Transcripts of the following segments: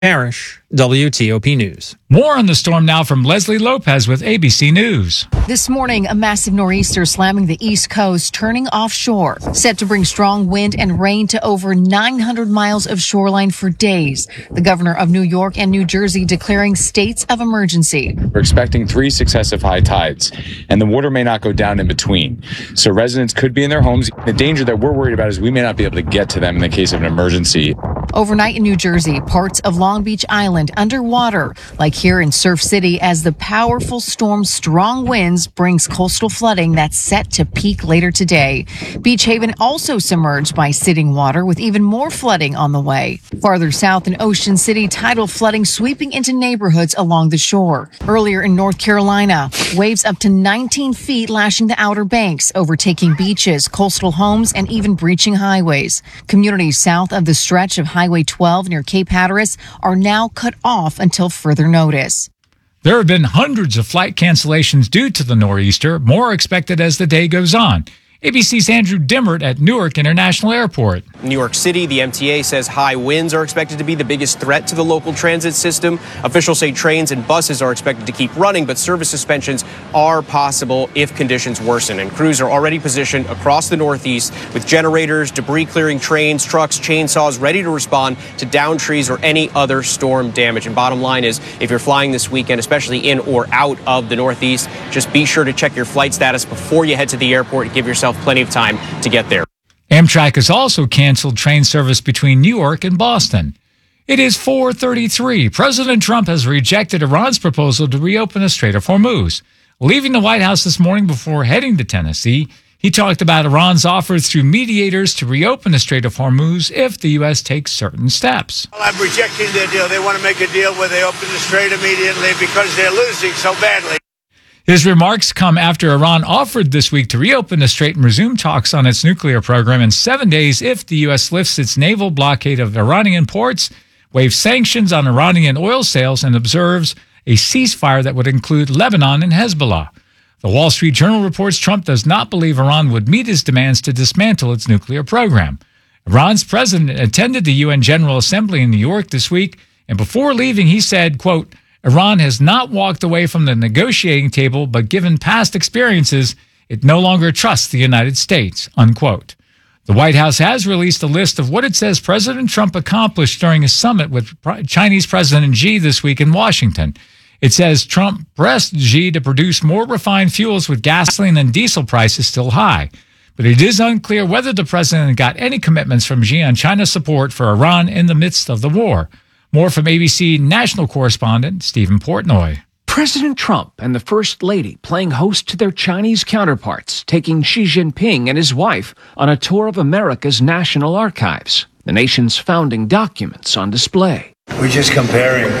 Parrish, WTOP News. More on the storm now from Leslie Lopez with ABC News. This morning, a massive nor'easter slamming the East Coast, turning offshore, set to bring strong wind and rain to over 900 miles of shoreline for days. The governor of New York and New Jersey declaring states of emergency. We're expecting 3 successive high tides, and the water may not go down in between. So residents could be in their homes. The danger that we're worried about is we may not be able to get to them in the case of an emergency. Overnight in New Jersey, parts of Long Beach Island underwater, like here in Surf City, as the powerful storm's strong winds brings coastal flooding that's set to peak later today. Beach Haven also submerged by sitting water with even more flooding on the way. Farther south in Ocean City, tidal flooding sweeping into neighborhoods along the shore. Earlier in North Carolina, waves up to 19 feet lashing the Outer Banks, overtaking beaches, coastal homes, and even breaching highways. Communities south of the stretch of Highway 12 near Cape Hatteras are now cut off until further notice. There have been hundreds of flight cancellations due to the nor'easter, more expected as the day goes on. ABC's Andrew Dimmert at Newark International Airport. New York City, the MTA says high winds are expected to be the biggest threat to the local transit system. Officials say trains and buses are expected to keep running, but service suspensions are possible if conditions worsen. And crews are already positioned across the Northeast with generators, debris clearing trains, trucks, chainsaws ready to respond to downed trees or any other storm damage. And bottom line is, if you're flying this weekend, especially in or out of the Northeast, just be sure to check your flight status before you head to the airport and give yourself plenty of time to get there. Amtrak has also canceled train service between New York and Boston. It is 4:33. President Trump has rejected Iran's proposal to reopen the Strait of Hormuz. Leaving the White House this morning before heading to Tennessee, he talked about Iran's offer through mediators to reopen the Strait of Hormuz if the U.S. takes certain steps. Well, I'm rejecting their deal. They want to make a deal where they open the strait immediately because they're losing so badly. His remarks come after Iran offered this week to reopen the strait and resume talks on its nuclear program in 7 days if the U.S. lifts its naval blockade of Iranian ports, waives sanctions on Iranian oil sales, and observes a ceasefire that would include Lebanon and Hezbollah. The Wall Street Journal reports Trump does not believe Iran would meet his demands to dismantle its nuclear program. Iran's president attended the UN General Assembly in New York this week, and before leaving, he said, quote, Iran has not walked away from the negotiating table, but given past experiences, it no longer trusts the United States, unquote. The White House has released a list of what it says President Trump accomplished during a summit with Chinese President Xi this week in Washington. It says Trump pressed Xi to produce more refined fuels with gasoline and diesel prices still high. But it is unclear whether the president got any commitments from Xi on China's support for Iran in the midst of the war. More from ABC national correspondent Stephen Portnoy. President Trump and the First Lady playing host to their Chinese counterparts, taking Xi Jinping and his wife on a tour of America's National Archives, the nation's founding documents on display. We're just comparing.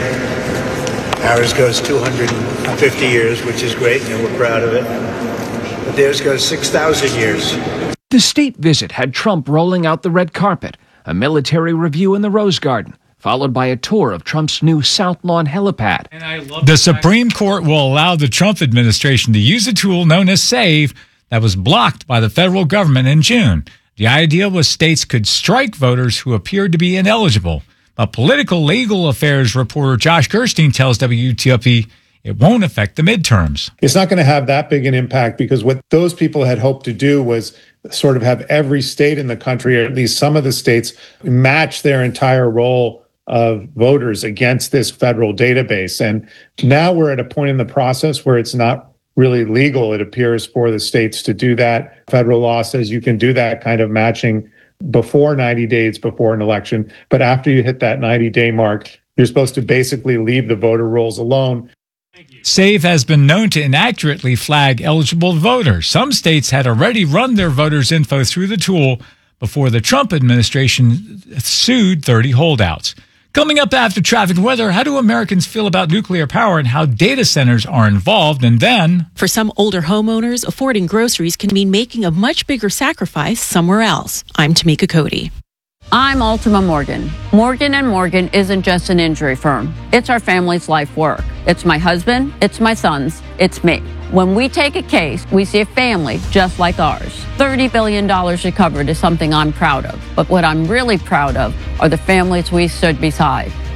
Ours goes 250 years, which is great, and we're proud of it. But theirs goes 6,000 years. The state visit had Trump rolling out the red carpet, a military review in the Rose Garden, followed by a tour of Trump's new South Lawn helipad. The Supreme Court will allow the Trump administration to use a tool known as SAVE that was blocked by the federal government in June. The idea was states could strike voters who appeared to be ineligible. But political legal affairs reporter Josh Gerstein tells WTOP it won't affect the midterms. It's not going to have that big an impact because what those people had hoped to do was sort of have every state in the country, or at least some of the states, match their entire roll of voters against this federal database. And now we're at a point in the process where it's not really legal, it appears, for the states to do that. Federal law says you can do that kind of matching before 90 days before an election. But after you hit that 90-day mark, you're supposed to basically leave the voter rolls alone. SAVE has been known to inaccurately flag eligible voters. Some states had already run their voters' info through the tool before the Trump administration sued 30 holdouts. Coming up after traffic and weather, how do Americans feel about nuclear power and how data centers are involved? And then, for some older homeowners, affording groceries can mean making a much bigger sacrifice somewhere else. I'm Tamika Cody. I'm Ultima Morgan. Morgan & Morgan isn't just an injury firm. It's our family's life work. It's my husband, it's my sons, it's me. When we take a case, we see a family just like ours. $30 billion recovered is something I'm proud of. But what I'm really proud of are the families we stood beside.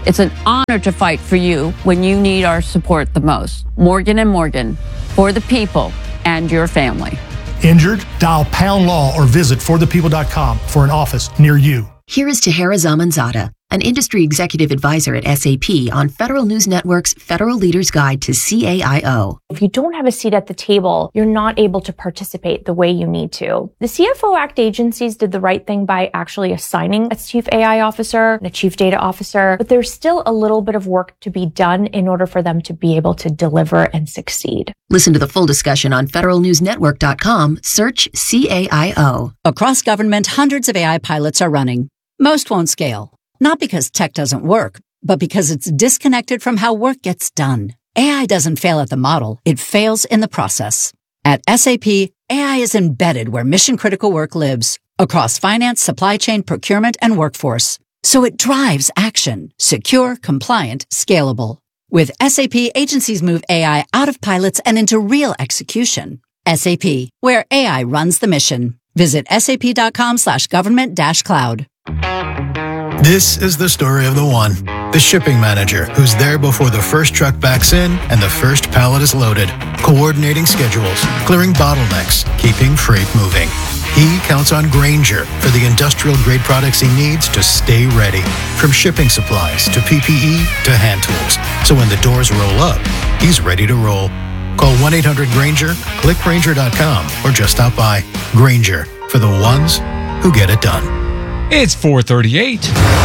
It's an honor to fight for you when you need our support the most. Morgan & Morgan, for the people and your family. Injured? Dial Pound Law or visit forthepeople.com for an office near you. Here is Tahera Zamanzada, an industry executive advisor at SAP on Federal News Network's Federal Leaders Guide to CAIO. If you don't have a seat at the table, you're not able to participate the way you need to. The CFO Act agencies did the right thing by actually assigning a chief AI officer and a chief data officer, but there's still a little bit of work to be done in order for them to be able to deliver and succeed. Listen to the full discussion on federalnewsnetwork.com. Search CAIO. Across government, hundreds of AI pilots are running. Most won't scale. Not because tech doesn't work, but because it's disconnected from how work gets done. AI doesn't fail at the model, it fails in the process. At SAP, AI is embedded where mission-critical work lives, across finance, supply chain, procurement, and workforce. So it drives action, secure, compliant, scalable. With SAP, agencies move AI out of pilots and into real execution. SAP, where AI runs the mission. Visit sap.com/government-cloud. This is the story of the one, the shipping manager who's there before the first truck backs in and the first pallet is loaded, coordinating schedules, clearing bottlenecks, keeping freight moving. He counts on Grainger for the industrial-grade products he needs to stay ready, from shipping supplies to PPE to hand tools. So when the doors roll up, he's ready to roll. Call 1-800-GRAINGER, click Grainger.com, or just stop by. Grainger, for the ones who get it done. It's 4:38.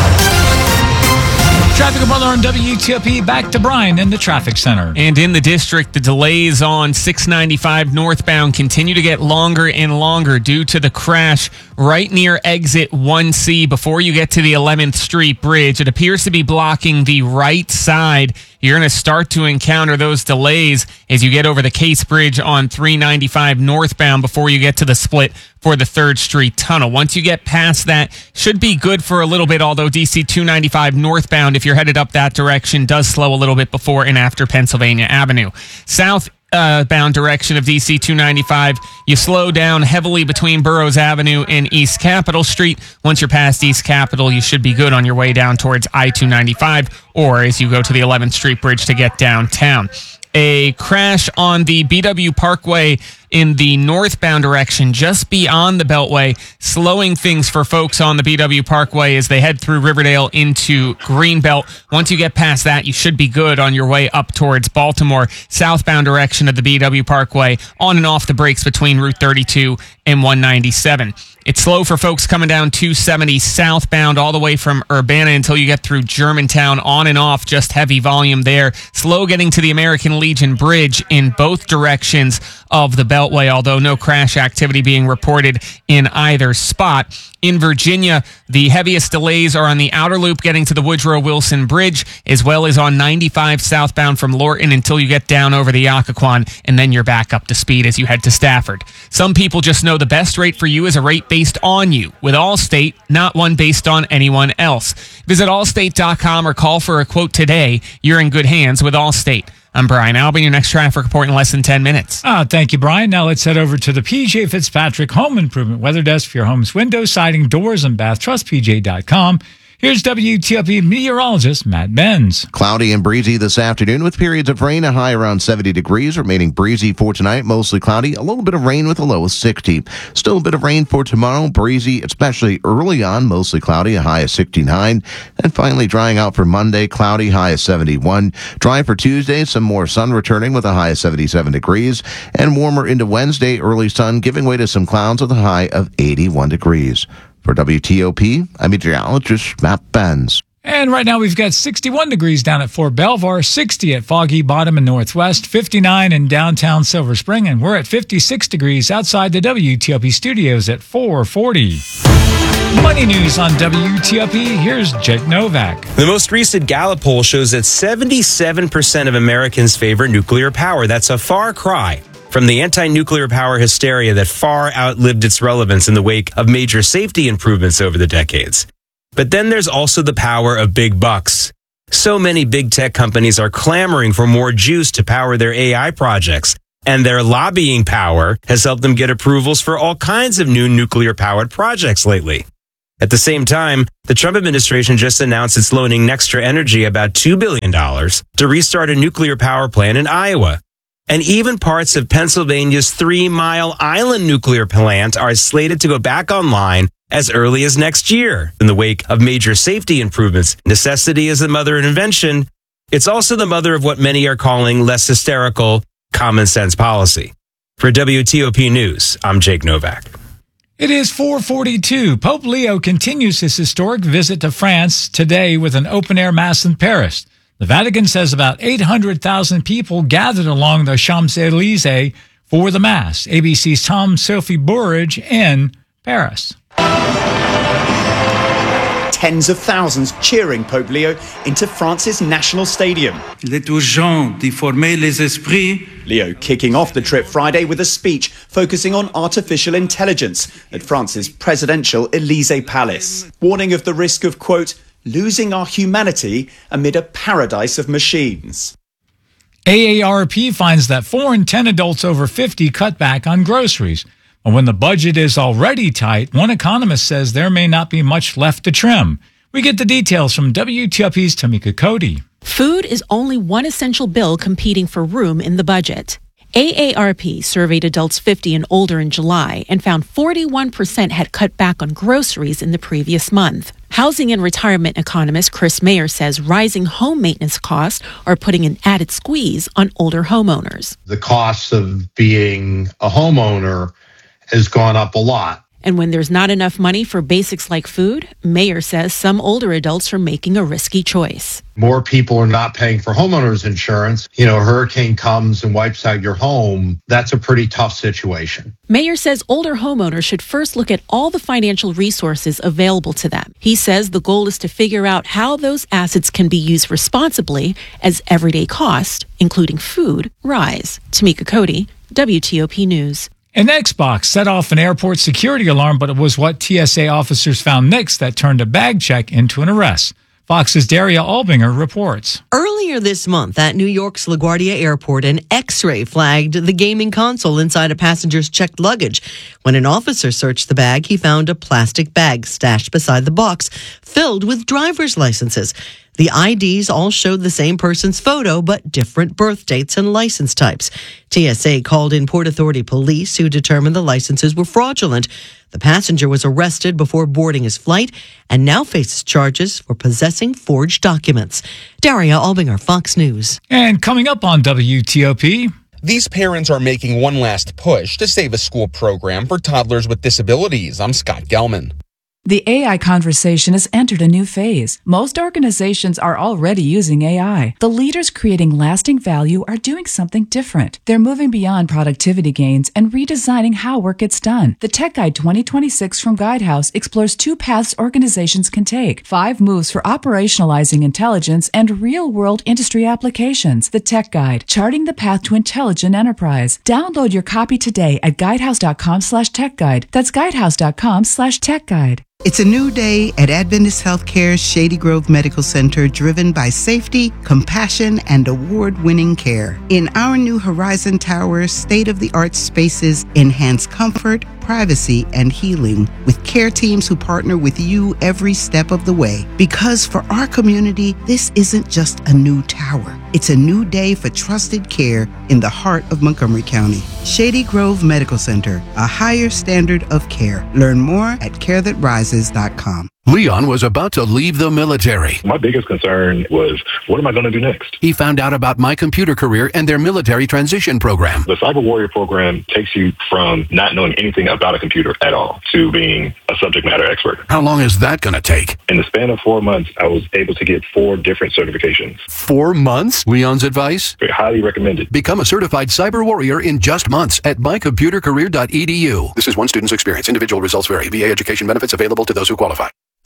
Traffic Butler on WTOP. Back to Brian in the traffic center. And in the district, the delays on 695 northbound continue to get longer and longer due to the crash right near exit 1C before you get to the 11th Street Bridge. It appears to be blocking the right side. You're going to start to encounter those delays as you get over the Case Bridge on 395 northbound before you get to the split for the 3rd Street Tunnel. Once you get past that, should be good for a little bit, although DC 295 northbound, if you're headed up that direction, does slow a little bit before and after Pennsylvania Avenue. Southbound direction of DC 295, you slow down heavily between Burroughs Avenue and East Capitol Street. Once you're past East Capitol, you should be good on your way down towards I-295 or as you go to the 11th Street Bridge to get downtown. A crash on the BW Parkway in the northbound direction just beyond the Beltway, slowing things for folks on the BW Parkway as they head through Riverdale into Greenbelt. Once you get past that, you should be good on your way up towards Baltimore. Southbound direction of the BW Parkway, on and off the brakes between Route 32 and 197. It's slow for folks coming down 270 southbound all the way from Urbana until you get through Germantown, on and off, just heavy volume there. Slow getting to the American Legion Bridge in both directions of the Beltway, although no crash activity being reported in either spot. In Virginia, the heaviest delays are on the outer loop getting to the Woodrow Wilson Bridge, as well as on 95 southbound from Lorton until you get down over the Occoquan, and then you're back up to speed as you head to Stafford. Some people just know the best rate for you is a rate based on you. With Allstate, not one based on anyone else. Visit allstate.com or call for a quote today. You're in good hands with Allstate. I'm Brian Albin, your next traffic report in less than 10 minutes. Thank you, Brian. Now let's head over to the PJ Fitzpatrick Home Improvement Weather Desk for your home's windows, siding, doors, and bath. TrustPJ.com. Here's WTOP meteorologist Matt Benz. Cloudy and breezy this afternoon with periods of rain, a high around 70 degrees, remaining breezy for tonight, mostly cloudy, a little bit of rain with a low of 60. Still a bit of rain for tomorrow, breezy, especially early on, mostly cloudy, a high of 69. And finally drying out for Monday, cloudy, high of 71. Dry for Tuesday, some more sun returning with a high of 77 degrees. And warmer into Wednesday, early sun giving way to some clouds with a high of 81 degrees. For WTOP, I'm meteorologist Matt Benz. And right now we've got 61 degrees down at Fort Belvoir, 60 at Foggy Bottom in Northwest, 59 in downtown Silver Spring, and we're at 56 degrees outside the WTOP studios at 440. Money news on WTOP. Here's Jake Novak. The most recent Gallup poll shows that 77% of Americans favor nuclear power. That's a far cry from the anti-nuclear power hysteria that far outlived its relevance in the wake of major safety improvements over the decades. But then there's also the power of big bucks. So many big tech companies are clamoring for more juice to power their AI projects, and their lobbying power has helped them get approvals for all kinds of new nuclear-powered projects lately. At the same time, the Trump administration just announced it's loaning Nextra Energy about $2 billion to restart a nuclear power plant in Iowa. And even parts of Pennsylvania's 3 Mile Island nuclear plant are slated to go back online as early as next year. In the wake of major safety improvements, necessity is the mother of invention. It's also the mother of what many are calling less hysterical, common sense policy. For WTOP News, I'm Jake Novak. It is 4:42. Pope Leo continues his historic visit to France today with an open-air mass in Paris. The Vatican says about 800,000 people gathered along the Champs-Élysées for the mass. ABC's Tom-Sophie Burridge in Paris. Tens of thousands cheering Pope Leo into France's national stadium. Il est urgent d'y former les esprits. Leo kicking off the trip Friday with a speech focusing on artificial intelligence at France's presidential Élysée Palace, warning of the risk of, quote, losing our humanity amid a paradise of machines. AARP finds that 4 in 10 adults over 50 cut back on groceries. But when the budget is already tight, one economist says there may not be much left to trim. We get the details from WTOP's Tamika Cody. Food is only one essential bill competing for room in the budget. AARP surveyed adults 50 and older in July and found 41% had cut back on groceries in the previous month. Housing and retirement economist Chris Mayer says rising home maintenance costs are putting an added squeeze on older homeowners. The cost of being a homeowner has gone up a lot. And when there's not enough money for basics like food, Mayer says some older adults are making a risky choice. More people are not paying for homeowners insurance. You know, a hurricane comes and wipes out your home. That's a pretty tough situation. Mayer says older homeowners should first look at all the financial resources available to them. He says the goal is to figure out how those assets can be used responsibly as everyday costs, including food, rise. Tamika Cody, WTOP News. An Xbox set off an airport security alarm, but it was what TSA officers found next that turned a bag check into an arrest. Fox's Daria Albinger reports. Earlier this month at New York's LaGuardia Airport, an X-ray flagged the gaming console inside a passenger's checked luggage. When an officer searched the bag, he found a plastic bag stashed beside the box filled with driver's licenses. The IDs all showed the same person's photo, but different birth dates and license types. TSA called in Port Authority police, who determined the licenses were fraudulent. The passenger was arrested before boarding his flight and now faces charges for possessing forged documents. Daria Albinger, Fox News. And coming up on WTOP... These parents are making one last push to save a school program for toddlers with disabilities. I'm Scott Gelman. The AI conversation has entered a new phase. Most organizations are already using AI. The leaders creating lasting value are doing something different. They're moving beyond productivity gains and redesigning how work gets done. The Tech Guide 2026 from Guidehouse explores 2 paths organizations can take, 5 moves for operationalizing intelligence and real-world industry applications. The Tech Guide, charting the path to intelligent enterprise. Download your copy today at guidehouse.com/techguide. That's guidehouse.com/techguide. It's a new day at Adventist Healthcare's Shady Grove Medical Center, driven by safety, compassion, and award-winning care. In our new Horizon Tower, state-of-the-art spaces enhance comfort, privacy, and healing with care teams who partner with you every step of the way. Because for our community, this isn't just a new tower. It's a new day for trusted care in the heart of Montgomery County. Shady Grove Medical Center, a higher standard of care. Learn more at carethatrises.com. Leon was about to leave the military. My biggest concern was, what am I going to do next? He found out about My Computer Career and their military transition program. The Cyber Warrior program takes you from not knowing anything about a computer at all to being a subject matter expert. How long is that going to take? In the span of 4 months, I was able to get 4 different certifications. 4 months? Leon's advice? Highly recommended. Become a certified cyber warrior in just months at mycomputercareer.edu. This is one student's experience. Individual results vary. VA education benefits available to those who qualify.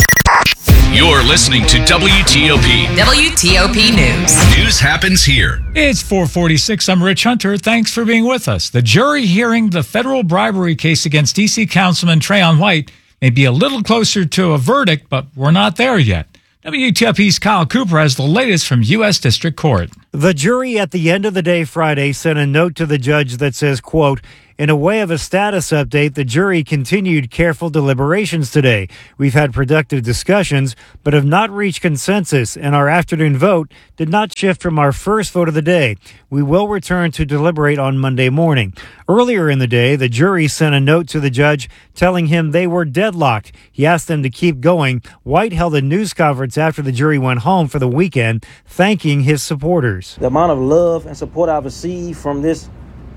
You're listening to WTOP. WTOP News. News happens here. It's 4:46. I'm Rich Hunter. Thanks for being with us. The jury hearing the federal bribery case against D.C. Councilman Trayon White may be a little closer to a verdict, but we're not there yet. WTOP's Kyle Cooper has the latest from U.S. District Court. The jury at the end of the day Friday sent a note to the judge that says, quote, in a way of a status update, the jury continued careful deliberations today. We've had productive discussions, but have not reached consensus, and our afternoon vote did not shift from our first vote of the day. We will return to deliberate on Monday morning. Earlier in the day, the jury sent a note to the judge telling him they were deadlocked. He asked them to keep going. White held a news conference after the jury went home for the weekend, thanking his supporters. The amount of love and support I've received from this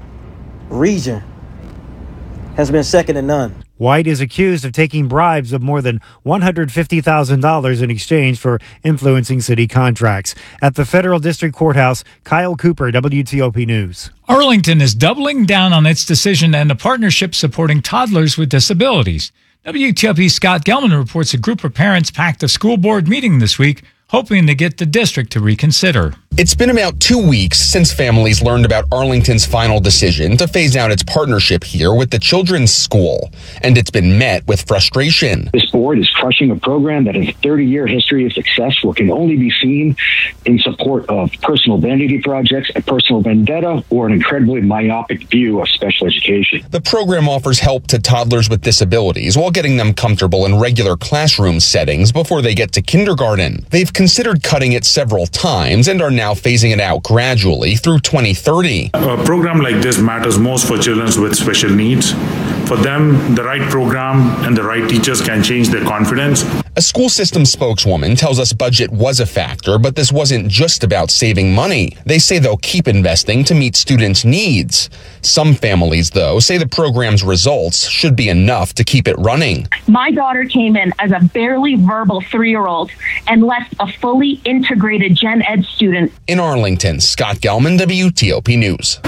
region has been second to none. White is accused of taking bribes of more than $150,000 in exchange for influencing city contracts. At the federal district courthouse, Kyle Cooper, WTOP News. Arlington is doubling down on its decision to end a partnership supporting toddlers with disabilities. WTOP's Scott Gelman reports a group of parents packed a school board meeting this week, hoping to get the district to reconsider. It's been about 2 weeks since families learned about Arlington's final decision to phase out its partnership here with the Children's School, and it's been met with frustration. This board is crushing a program that has a 30-year history of success, what can only be seen in support of personal vanity projects, a personal vendetta, or an incredibly myopic view of special education. The program offers help to toddlers with disabilities while getting them comfortable in regular classroom settings before they get to kindergarten. They've considered cutting it several times and are now phasing it out gradually through 2030. A program like this matters most for children with special needs. For them, the right program and the right teachers can change their confidence. A school system spokeswoman tells us budget was a factor, but this wasn't just about saving money. They say they'll keep investing to meet students' needs. Some families, though, say the program's results should be enough to keep it running. My daughter came in as a barely verbal 3-year-old and left a fully integrated gen ed student. In Arlington, Scott Gelman, WTOP News.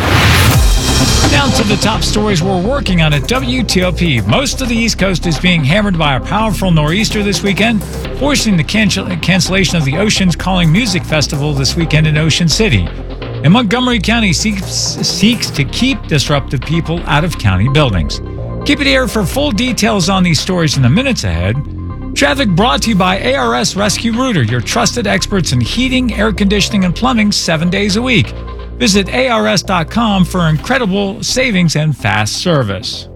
Down to the top stories we're working on at WTOP. Most of the East Coast is being hammered by a powerful nor'easter this weekend, forcing the cancellation of the Oceans Calling Music Festival this weekend in Ocean City. And Montgomery County seeks to keep disruptive people out of county buildings. Keep it here for full details on these stories in the minutes ahead. Traffic brought to you by ARS Rescue Rooter, your trusted experts in heating, air conditioning, and plumbing 7 days a week. Visit ars.com for incredible savings and fast service.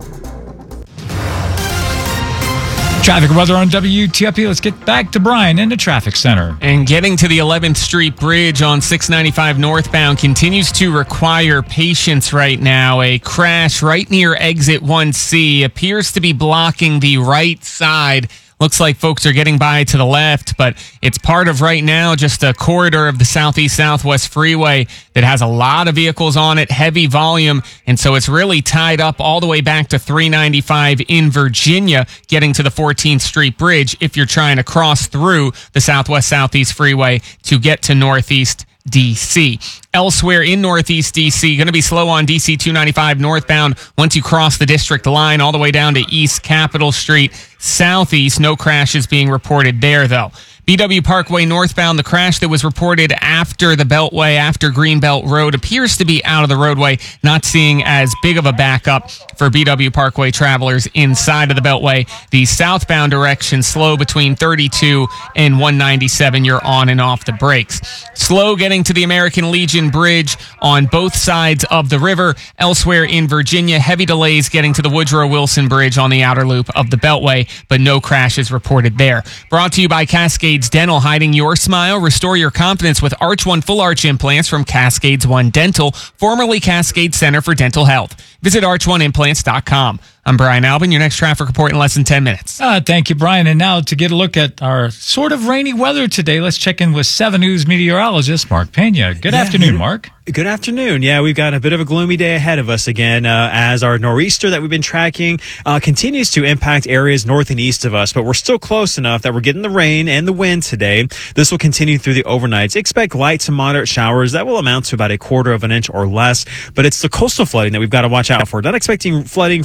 Traffic weather on WTOP. Let's get back to Brian in the traffic center. And getting to the 11th Street Bridge on 695 northbound continues to require patience right now. A crash right near exit 1C appears to be blocking the right side. Looks like folks are getting by to the left, but it's part of right now just a corridor of the Southeast-Southwest freeway that has a lot of vehicles on it, heavy volume, and so it's really tied up all the way back to 395 in Virginia, getting to the 14th Street Bridge if you're trying to cross through the Southwest-Southeast freeway to get to Northeast D.C. Elsewhere in Northeast D.C., going to be slow on D.C. 295 northbound once you cross the district line all the way down to East Capitol Street. Southeast, no crashes being reported there, though. BW Parkway northbound, the crash that was reported after the Beltway, after Greenbelt Road, appears to be out of the roadway, not seeing as big of a backup for BW Parkway travelers inside of the Beltway. The southbound direction, slow between 32 and 197. You're on and off the brakes. Slow getting to the American Legion Bridge on both sides of the river. Elsewhere in Virginia, heavy delays getting to the Woodrow Wilson Bridge on the outer loop of the Beltway, but no crashes reported there. Brought to you by Cascades Dental, hiding your smile. Restore your confidence with Arch One Full Arch implants from Cascades One Dental, formerly Cascade Center for Dental Health. Visit arch1implants.com. I'm Brian Albin. Your next traffic report in less than 10 minutes. Thank you, Brian. And now to get a look at our sort of rainy weather today, let's check in with 7 News meteorologist Mark Pena. Good afternoon, Mark. Good afternoon. Yeah, we've got a bit of a gloomy day ahead of us again as our nor'easter that we've been tracking continues to impact areas north and east of us, but we're still close enough that we're getting the rain and the wind today. This will continue through the overnights. Expect light to moderate showers that will amount to about 1/4 of an inch or less, but it's the coastal flooding that we've got to watch out for. Not expecting flooding from the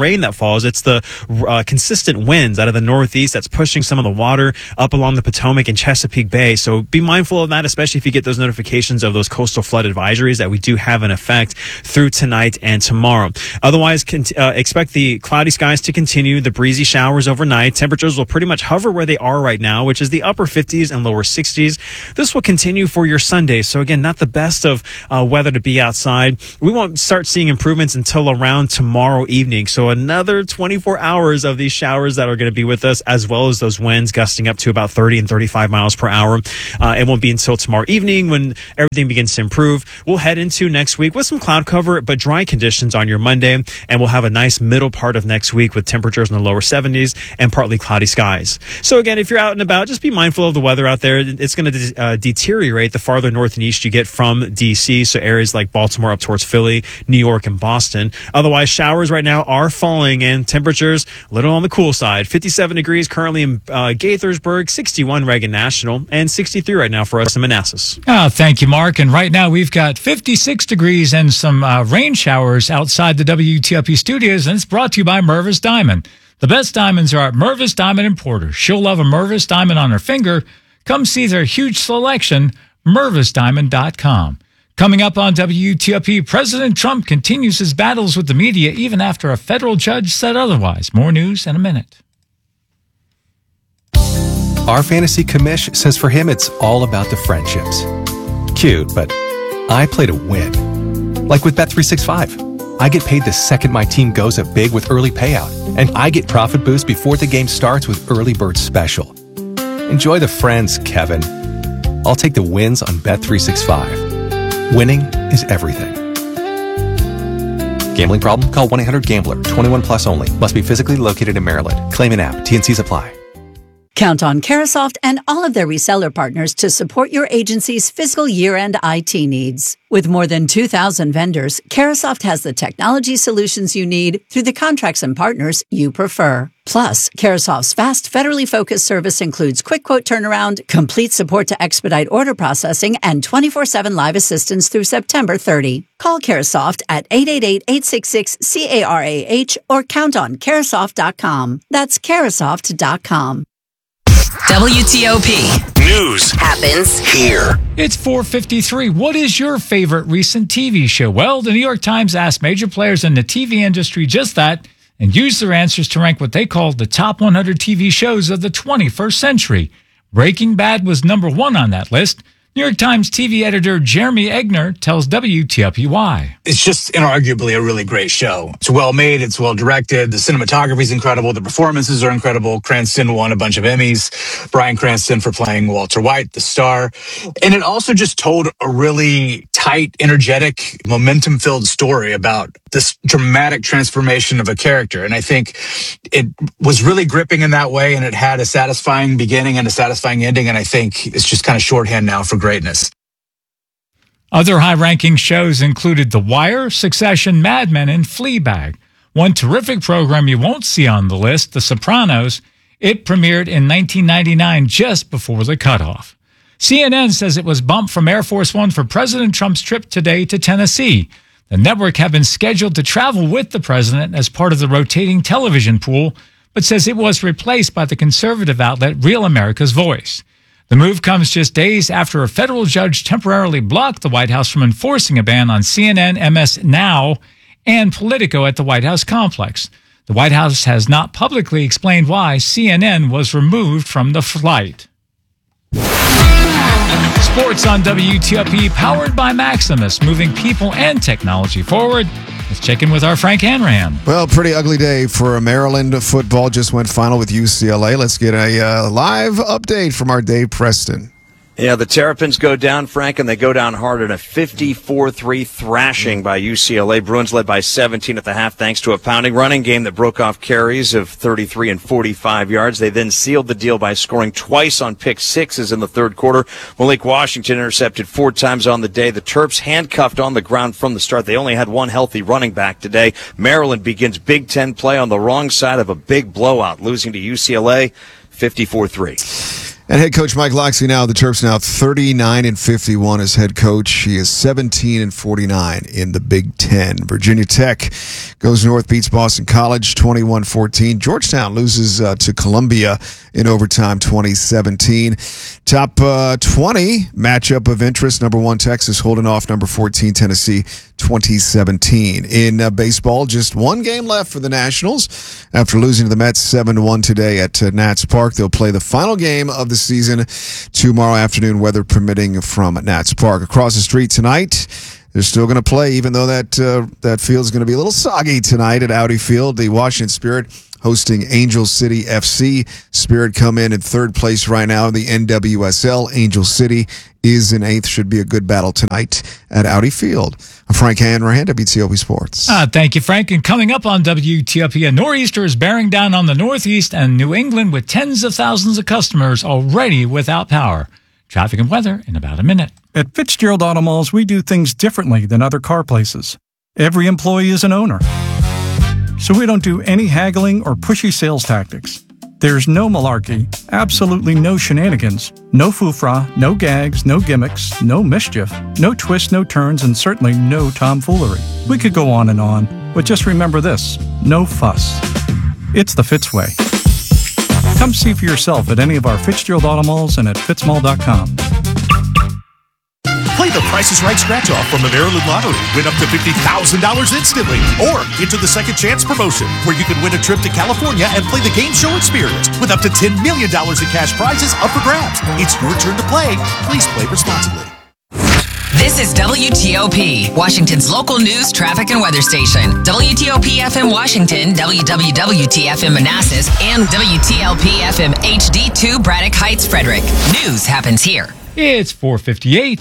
rain that falls. It's the consistent winds out of the northeast that's pushing some of the water up along the Potomac and Chesapeake Bay. So be mindful of that, especially if you get those notifications of those coastal flood advisories that we do have in effect through tonight and tomorrow. Otherwise, expect the cloudy skies to continue, the breezy showers overnight. Temperatures will pretty much hover where they are right now, which is the upper 50s and lower 60s. This will continue for your Sunday. So again, not the best of weather to be outside. We won't start seeing improvements until around tomorrow evening. So another 24 hours of these showers that are going to be with us, as well as those winds gusting up to about 30 and 35 miles per hour. It won't be until tomorrow evening when everything begins to improve. We'll head into next week with some cloud cover, but dry conditions on your Monday. And we'll have a nice middle part of next week with temperatures in the lower 70s and partly cloudy skies. So again, if you're out and about, just be mindful of the weather out there. It's going to deteriorate the farther north and east you get from DC. So areas like Baltimore up towards Philly, New York, and Boston. Otherwise, showers right now are falling and temperatures a little on the cool side. 57 degrees currently in Gaithersburg, 61 Reagan National, and 63 right now for us in Manassas. Oh, thank you, Mark. And right now we've got 56 degrees and some rain showers outside the WTOP studios, and it's brought to you by Mervis Diamond. The best diamonds are at Mervis Diamond Importer. She'll love a Mervis diamond on her finger. Come see their huge selection, MervisDiamond.com. Coming up on WTOP, President Trump continues his battles with the media even after a federal judge said otherwise. More news in a minute. Our fantasy commish says for him it's all about the friendships. Cute, but I play to win. Like with Bet365. I get paid the second my team goes up big with early payout, and I get profit boost before the game starts with Early Bird Special. Enjoy the friends, Kevin. I'll take the wins on Bet365. Winning is everything. Gambling problem? Call 1-800-GAMBLER. 21 plus only. Must be physically located in Maryland. Claim an app. T&Cs apply. Count on Carasoft and all of their reseller partners to support your agency's fiscal year-end IT needs. With more than 2,000 vendors, Carasoft has the technology solutions you need through the contracts and partners you prefer. Plus, Carasoft's fast, federally focused service includes quick quote turnaround, complete support to expedite order processing, and 24/7 live assistance through September 30. Call Carasoft at 888-866-CARAH or count on Carasoft.com. That's Carasoft.com. WTOP. News happens here. It's 4:53. What is your favorite recent TV show? Well, the New York Times asked major players in the TV industry just that and used their answers to rank what they called the top 100 TV shows of the 21st century. Breaking Bad was number one on that list. New York Times TV editor Jeremy Egner tells WTOP why. It's just inarguably a really great show. It's well made. It's well directed. The cinematography is incredible. The performances are incredible. Cranston won a bunch of Emmys. Bryan Cranston for playing Walter White, the star. And it also just told a really tight, energetic, momentum-filled story about this dramatic transformation of a character. And I think it was really gripping in that way, and it had a satisfying beginning and a satisfying ending. And I think it's just kind of shorthand now for greatness. Other high-ranking shows included The Wire, Succession, Mad Men, and Fleabag. One terrific program you won't see on the list, The Sopranos. It premiered in 1999, just before the cutoff. CNN says it was bumped from Air Force One for President Trump's trip today to Tennessee. The network had been scheduled to travel with the president as part of the rotating television pool, but says it was replaced by the conservative outlet Real America's Voice. The move comes just days after a federal judge temporarily blocked the White House from enforcing a ban on CNN, MS Now, and Politico at the White House complex. The White House has not publicly explained why CNN was removed from the flight. Sports on WTOP, powered by Maximus, moving people and technology forward. Let's check in with our Frank Hanrahan. Well, pretty ugly day for Maryland football. Just went final with UCLA. Let's get a live update from our Dave Preston. Yeah, the Terrapins go down, Frank, and they go down hard in a 54-3 thrashing by UCLA. Bruins led by 17 at the half thanks to a pounding running game that broke off carries of 33 and 45 yards. They then sealed the deal by scoring twice on pick sixes in the third quarter. Malik Washington intercepted 4 times on the day. The Terps handcuffed on the ground from the start. They only had one healthy running back today. Maryland begins Big Ten play on the wrong side of a big blowout, losing to UCLA 54-3. And head coach Mike Locksley now, the Terps now 39-51 as head coach. He is 17-49 in the Big Ten. Virginia Tech goes north, beats Boston College 21-14. Georgetown loses to Columbia in overtime 2017. Top 20 matchup of interest. Number 1, Texas holding off number 14, Tennessee 2017. In baseball, just one game left for the Nationals. After losing to the Mets 7-1 today at Nats Park, they'll play the final game of the season tomorrow afternoon, weather permitting, from Nats Park. Across the street tonight, they're still going to play, even though that field's going to be a little soggy tonight at Audi Field. The Washington Spirit hosting Angel City FC. Spirit come in third place right now in the NWSL. Angel City is in 8th. Should be a good battle tonight at Audi Field. I'm Frank Hanrahan, WTOP Sports. Thank you, Frank. And coming up on WTOP, a nor'easter is bearing down on the Northeast and New England with tens of thousands of customers already without power. Traffic and weather in about a minute. At Fitzgerald Auto Malls, we do things differently than other car places. Every employee is an owner. So we don't do any haggling or pushy sales tactics. There's no malarkey, absolutely no shenanigans, no foofra, no gags, no gimmicks, no mischief, no twists, no turns, and certainly no tomfoolery. We could go on, but just remember this: no fuss. It's the Fitz way. Come see for yourself at any of our Fitzgerald Auto Malls and at fitzmall.com. Play the Price is Right scratch-off from the Maryland Lottery. Win up to $50,000 instantly. Or enter the Second Chance promotion, where you can win a trip to California and play the game show experience with up to $10 million in cash prizes up for grabs. It's your turn to play. Please play responsibly. This is WTOP, Washington's local news, traffic, and weather station. WTOP FM Washington, WWWT FM Manassas, and WTLP FM HD2 Braddock Heights, Frederick. News happens here. It's 4:58.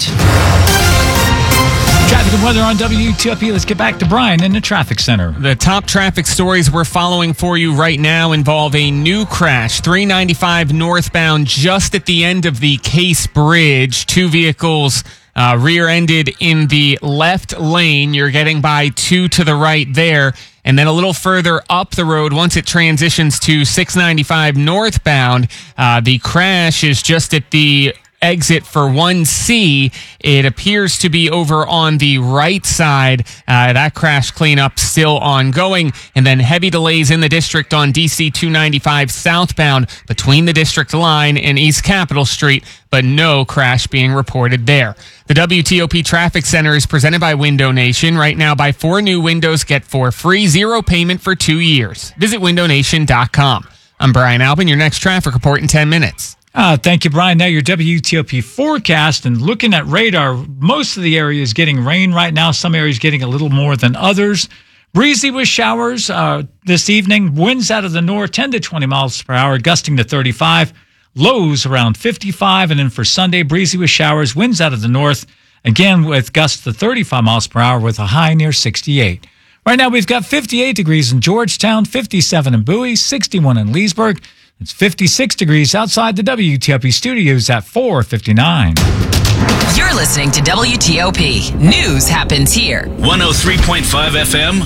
Traffic and weather on WTOP. Let's get back to Brian in the traffic center. The top traffic stories we're following for you right now involve a new crash, 395 northbound, just at the end of the Case Bridge. 2 vehicles rear-ended in the left lane. You're getting by 2 to the right there. And then a little further up the road, once it transitions to 695 northbound, the crash is just at the exit for 1C. It appears to be over on the right side. That crash cleanup still ongoing. And then heavy delays in the district on DC 295 southbound between the district line and East Capitol Street, but no crash being reported there. The WTOP Traffic Center is presented by Window Nation. Right now, buy 4 new windows, get 4 free, 0 payment for 2 years. Visit windownation.com. I'm Brian Albin. Your next traffic report in 10 minutes. Thank you, Brian. Now your WTOP forecast, and looking at radar, most of the area is getting rain right now. Some areas getting a little more than others. Breezy with showers this evening. Winds out of the north, 10 to 20 miles per hour, gusting to 35. Lows around 55. And then for Sunday, breezy with showers, winds out of the north, again with gusts to 35 miles per hour with a high near 68. Right now we've got 58 degrees in Georgetown, 57 in Bowie, 61 in Leesburg. It's 56 degrees outside the WTOP studios at 4:59. You're listening to WTOP. News happens here. 103.5 FM,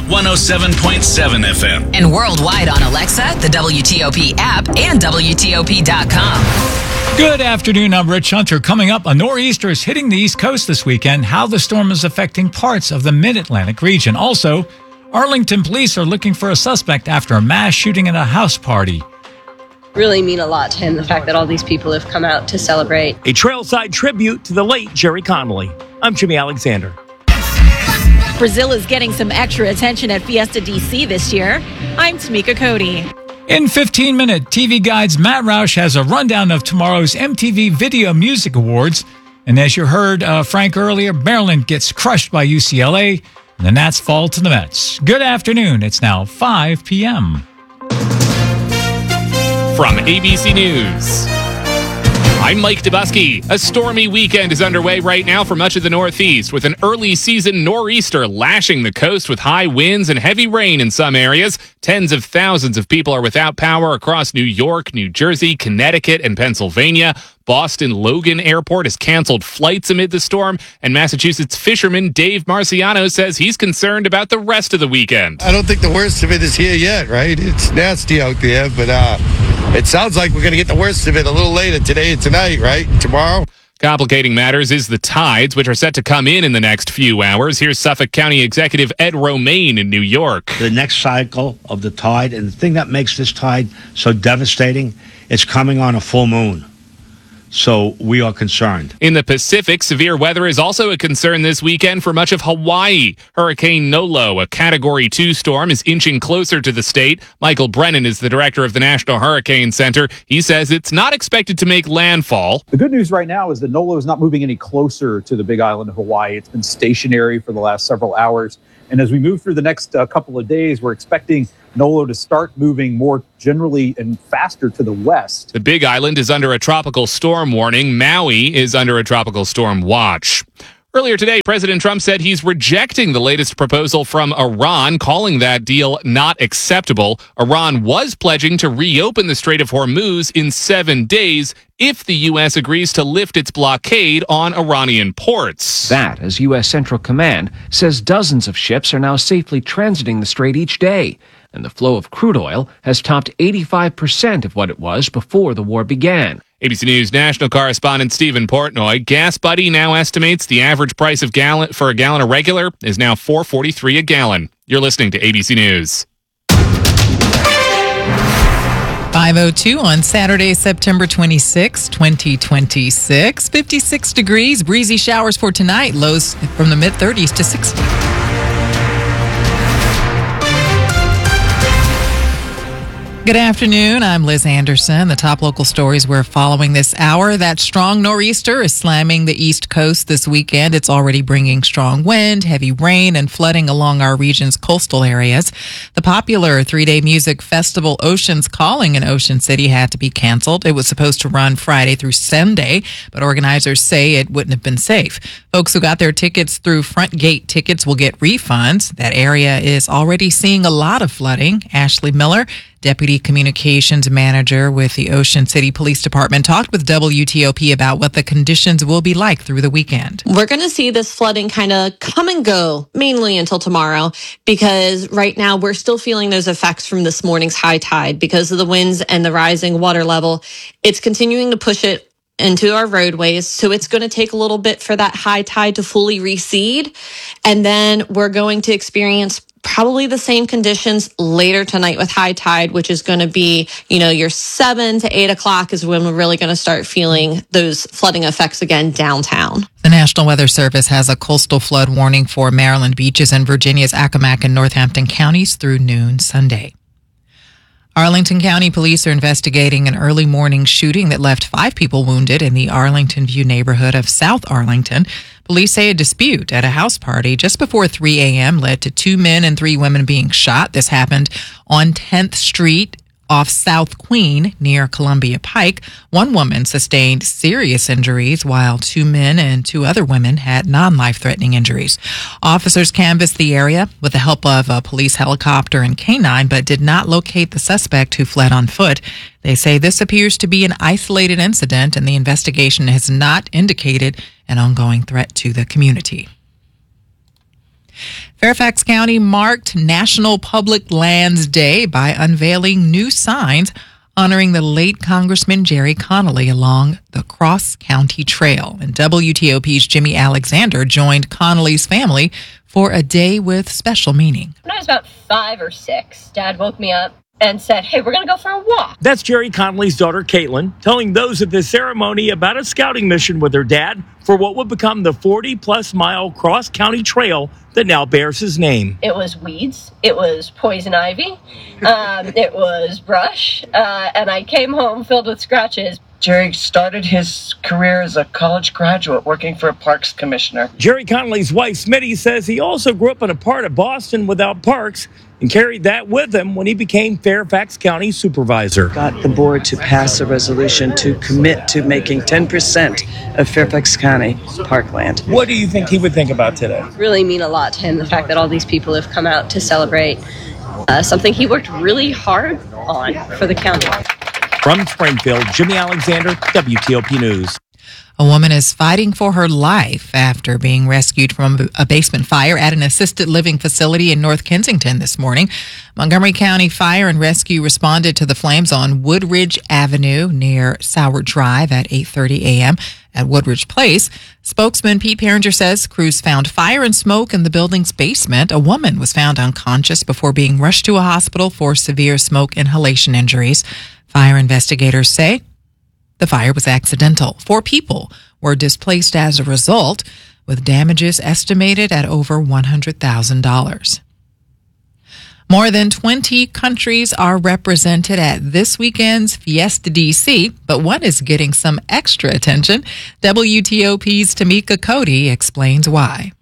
107.7 FM. And worldwide on Alexa, the WTOP app, and WTOP.com. Good afternoon. I'm Rich Hunter. Coming up, a nor'easter is hitting the East Coast this weekend. How the storm is affecting parts of the Mid-Atlantic region. Also, Arlington police are looking for a suspect after a mass shooting at a house party. Really mean a lot to him, the fact that all these people have come out to celebrate. A trailside tribute to the late Jerry Connolly. I'm Jimmy Alexander. Brazil is getting some extra attention at Fiesta DC this year. I'm Tamika Cody. In 15 Minute TV Guides, Matt Roush has a rundown of tomorrow's MTV Video Music Awards. And as you heard Frank earlier, Maryland gets crushed by UCLA, and the Nats fall to the Mets. Good afternoon. It's now 5 p.m. From ABC News, I'm Mike Dubusky. A stormy weekend is underway right now for much of the Northeast, with an early season nor'easter lashing the coast with high winds and heavy rain in some areas. Tens of thousands of people are without power across New York, New Jersey, Connecticut, and Pennsylvania. Boston Logan Airport has canceled flights amid the storm, and Massachusetts fisherman Dave Marciano says he's concerned about the rest of the weekend. I don't think the worst of it is here yet, right? It's nasty out there, but it sounds like we're going to get the worst of it a little later today and tonight, right? Tomorrow. Complicating matters is the tides, which are set to come in the next few hours. Here's Suffolk County Executive Ed Romaine in New York. The next cycle of the tide, and the thing that makes this tide so devastating, it's coming on a full moon. So we are concerned. In the Pacific, severe weather is also a concern this weekend for much of Hawaii. Hurricane Nolo, a Category 2 storm, is inching closer to the state. Michael Brennan is the director of the National Hurricane Center. He says it's not expected to make landfall. The good news right now is that Nolo is not moving any closer to the big island of Hawaii. It's been stationary for the last several hours. And as we move through the next couple of days, we're expecting Nolo to start moving more generally and faster to the west. The Big Island is under a tropical storm warning. Maui is under a tropical storm watch. Earlier today, President Trump said he's rejecting the latest proposal from Iran, calling that deal not acceptable. Iran was pledging to reopen the Strait of Hormuz in 7 days if the U.S. agrees to lift its blockade on Iranian ports. That, as U.S. Central Command says dozens of ships are now safely transiting the strait each day, and the flow of crude oil has topped 85% of what it was before the war began. ABC News national correspondent Stephen Portnoy. Gas Buddy now estimates the average price of for a gallon of regular is now $4.43 a gallon. You're listening to ABC News. 5:02 on Saturday, September 26, 2026. 56 degrees, breezy showers for tonight. Lows from the mid-30s to 60. Good afternoon. I'm Liz Anderson. The top local stories we're following this hour. That strong nor'easter is slamming the East Coast this weekend. It's already bringing strong wind, heavy rain, and flooding along our region's coastal areas. The popular three-day music festival Oceans Calling in Ocean City had to be canceled. It was supposed to run Friday through Sunday, but organizers say it wouldn't have been safe. Folks who got their tickets through Front Gate Tickets will get refunds. That area is already seeing a lot of flooding. Ashley Miller, Deputy Communications Manager with the Ocean City Police Department, talked with WTOP about what the conditions will be like through the weekend. We're going to see this flooding kind of come and go, mainly until tomorrow, because right now we're still feeling those effects from this morning's high tide because of the winds and the rising water level. It's continuing to push it into our roadways. So it's going to take a little bit for that high tide to fully recede. And then we're going to experience probably the same conditions later tonight with high tide, which is going to be, your 7 to 8 o'clock is when we're really going to start feeling those flooding effects again downtown. The National Weather Service has a coastal flood warning for Maryland beaches and Virginia's Accomack and Northampton counties through noon Sunday. Arlington County Police are investigating an early morning shooting that left 5 people wounded in the Arlington View neighborhood of South Arlington. Police say a dispute at a house party just before 3 a.m. led to 2 men and 3 women being shot. This happened on 10th Street off South Queen near Columbia Pike. 1 woman sustained serious injuries while 2 men and 2 other women had non-life-threatening injuries. Officers canvassed the area with the help of a police helicopter and canine, but did not locate the suspect who fled on foot. They say this appears to be an isolated incident, and the investigation has not indicated an ongoing threat to the community. Fairfax County marked National Public Lands Day by unveiling new signs honoring the late Congressman Jerry Connolly along the Cross County Trail. And WTOP's Jimmy Alexander joined Connolly's family for a day with special meaning. When I was about 5 or 6, Dad woke me up and said, "Hey, we're going to go for a walk." That's Jerry Connolly's daughter, Caitlin, telling those at the ceremony about a scouting mission with her dad for what would become the 40-plus mile cross-county trail that now bears his name. It was weeds. It was poison ivy. It was brush. And I came home filled with scratches. Jerry started his career as a college graduate working for a parks commissioner. Jerry Connolly's wife, Smitty, says he also grew up in a part of Boston without parks and carried that with him when he became Fairfax County supervisor. Got the board to pass a resolution to commit to making 10% of Fairfax County parkland. What do you think he would think about today? Really mean a lot to him, the fact that all these people have come out to celebrate something he worked really hard on for the county. From Springfield, Jimmy Alexander, WTOP News. A woman is fighting for her life after being rescued from a basement fire at an assisted living facility in North Kensington this morning. Montgomery County Fire and Rescue responded to the flames on Woodridge Avenue near Sour Drive at 8:30 a.m. at Woodridge Place. Spokesman Pete Perringer says crews found fire and smoke in the building's basement. A woman was found unconscious before being rushed to a hospital for severe smoke inhalation injuries. Fire investigators say the fire was accidental. 4 people were displaced as a result, with damages estimated at over $100,000. More than 20 countries are represented at this weekend's Fiesta DC, but one is getting some extra attention. WTOP's Tamika Cody explains why.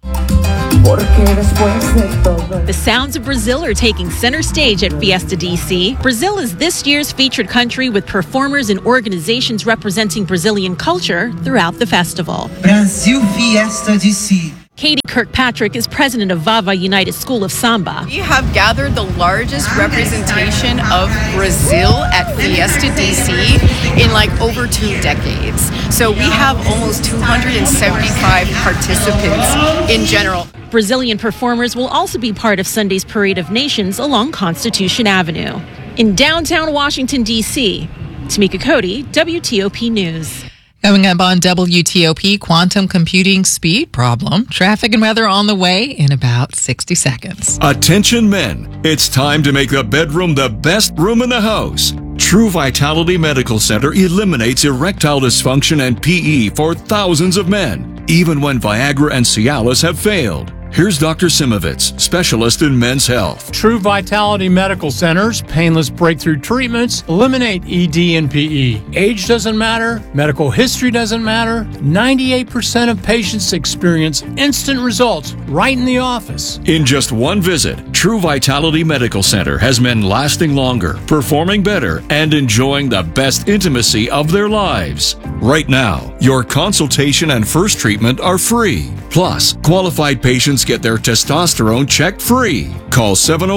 The sounds of Brazil are taking center stage at Fiesta DC. Brazil is this year's featured country, with performers and organizations representing Brazilian culture throughout the festival. Brasil Fiesta DC. Katie Kirkpatrick is president of Vava United School of Samba. We have gathered the largest representation of Brazil at Fiesta DC in over 2 decades. So we have almost 275 participants in general. Brazilian performers will also be part of Sunday's Parade of Nations along Constitution Avenue. In downtown Washington, D.C., Tamika Cody, WTOP News. Coming up on WTOP, quantum computing speed problem, traffic and weather on the way in about 60 seconds. Attention men, it's time to make the bedroom the best room in the house. True Vitality Medical Center eliminates erectile dysfunction and PE for thousands of men, even when Viagra and Cialis have failed. Here's Dr. Simovitz, specialist in men's health. True Vitality Medical Center's painless breakthrough treatments eliminate ED and PE. Age doesn't matter. Medical history doesn't matter. 98% of patients experience instant results right in the office. In just one visit, True Vitality Medical Center has men lasting longer, performing better, and enjoying the best intimacy of their lives. Right now, your consultation and first treatment are free. Plus, qualified patients get their testosterone checked free. Call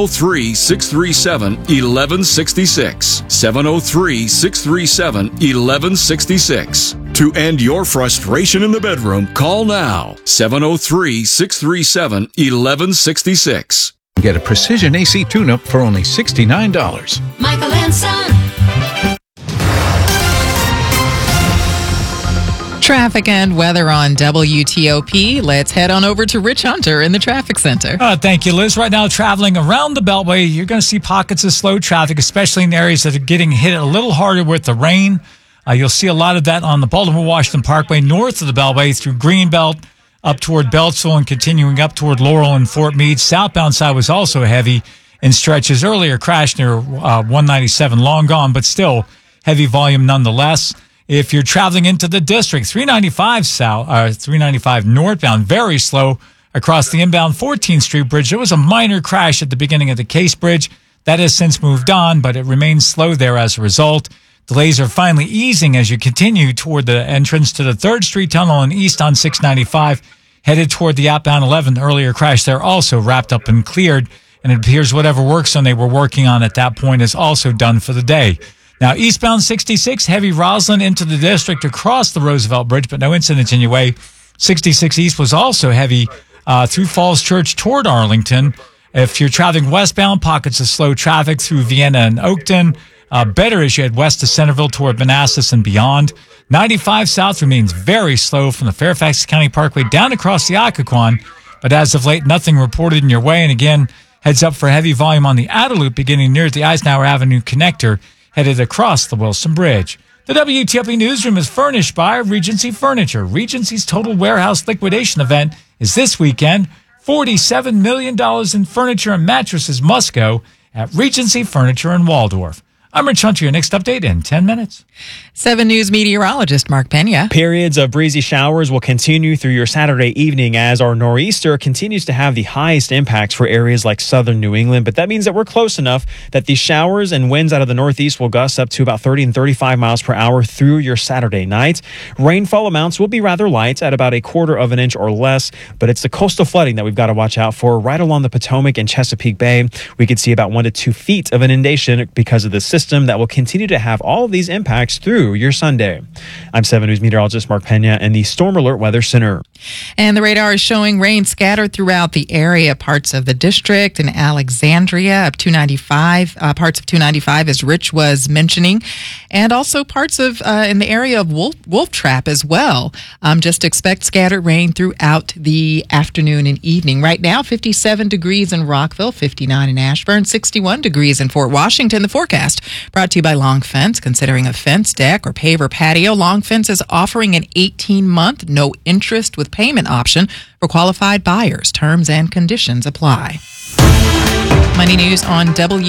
703-637-1166. 703-637-1166. To end your frustration in the bedroom, call now. 703-637-1166. Get a Precision AC tune-up for only $69. Michael and Son. Traffic and weather on WTOP. Let's head on over to Rich Hunter in the traffic center. Thank you, Liz. Right now, traveling around the Beltway, you're going to see pockets of slow traffic, especially in the areas that are getting hit a little harder with the rain. You'll see a lot of that on the Baltimore-Washington Parkway north of the Beltway through Greenbelt, up toward Beltsville and continuing up toward Laurel and Fort Meade. Southbound side was also heavy in stretches. Earlier crash near 197, long gone, but still heavy volume nonetheless. If you're traveling into the district, 395 northbound, very slow across the inbound 14th Street Bridge. There was a minor crash at the beginning of the Case Bridge. That has since moved on, but it remains slow there as a result. Delays are finally easing as you continue toward the entrance to the 3rd Street Tunnel and east on 695, headed toward the outbound 11. Earlier crash there also wrapped up and cleared, and it appears whatever work zone they were working on at that point is also done for the day. Now, eastbound 66, heavy Roslyn into the district across the Roosevelt Bridge, but no incidents in your way. 66 East was also heavy through Falls Church toward Arlington. If you're traveling westbound, pockets of slow traffic through Vienna and Oakton. Better as you head west to Centerville toward Manassas and beyond. 95 South remains very slow from the Fairfax County Parkway down across the Occoquan, but as of late, nothing reported in your way. And again, heads up for heavy volume on the outer loop beginning near the Eisenhower Avenue connector, headed across the Wilson Bridge. The WTOP Newsroom is furnished by Regency Furniture. Regency's Total Warehouse Liquidation event is this weekend. $47 million in furniture and mattresses must go at Regency Furniture in Waldorf. I'm Rich Hunter. Your next update in 10 minutes. 7 News meteorologist Mark Pena. Periods of breezy showers will continue through your Saturday evening as our nor'easter continues to have the highest impacts for areas like southern New England. But that means that we're close enough that the showers and winds out of the northeast will gust up to about 30 and 35 miles per hour through your Saturday night. Rainfall amounts will be rather light at about 1/4 of an inch or less, but it's the coastal flooding that we've got to watch out for right along the Potomac and Chesapeake Bay. We could see about 1 to 2 feet of inundation because of this system. system that will continue to have all of these impacts through your Sunday. I'm 7 News meteorologist Mark Pena in the Storm Alert Weather Center. And the radar is showing rain scattered throughout the area, parts of the district and Alexandria up 295, parts of 295 as Rich was mentioning, and also parts of in the area of Wolf Trap as well. Just expect scattered rain throughout the afternoon and evening. Right now, 57 degrees in Rockville, 59 in Ashburn, 61 degrees in Fort Washington. The forecast brought to you by Long Fence. Considering a fence, deck, or paver patio, Long Fence is offering an 18-month no interest with payment option for qualified buyers. Terms and conditions apply. Money news on